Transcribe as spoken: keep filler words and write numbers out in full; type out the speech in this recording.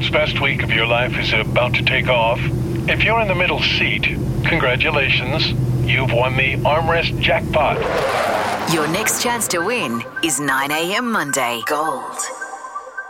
world's best week of your life is about to take off. If you're in the middle seat, congratulations. You've won the armrest jackpot. Your next chance to win is nine a.m. Monday. Gold.